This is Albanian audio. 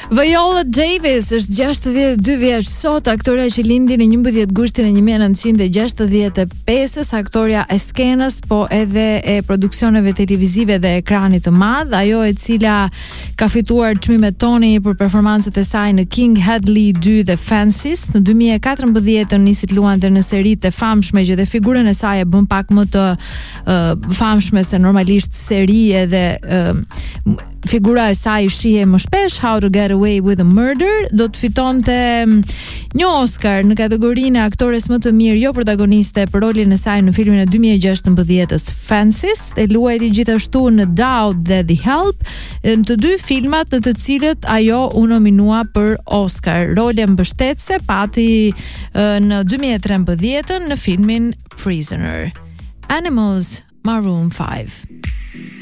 Viola Davis është 62 vjeç sot, aktoreja që lindi në 11 gushtin e 1965, aktoreja e skenës, po edhe e produksioneve televizive dhe ekranit të madh, ajo e cila ka fituar çmimet Tony për performancët e saj në King Hadley 2 dhe Fences. Në 2014 nisi të luante në seritë e famshme që dhe figurën e saj e bën pak më të famshme se normalisht seri edhe figura e saj shihe më shpesh, How to Get Away with a Murder. Do të fitonte një Oscar në kategorinë e aktores më të mirë jo protagoniste për rolin e saj në filmin e 2016 Fences, e luajti gjithashtu në Doubt dhe The Help, në të dy filmat në të cilët ajo u nominua për Oscar. Role mbështetëse pati në 2013 në filmin Prisoner. Animals, Maroon 5.